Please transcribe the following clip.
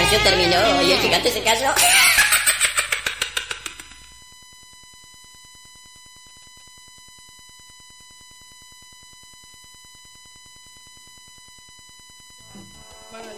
canción terminó y el gigante se casó. Bueno,